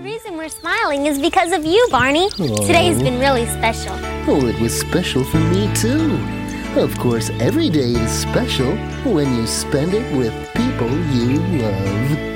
reason we're smiling is because of you, Barney. Today's been really special. Oh, it was special for me, too. Of course, every day is special when you spend it with people you love.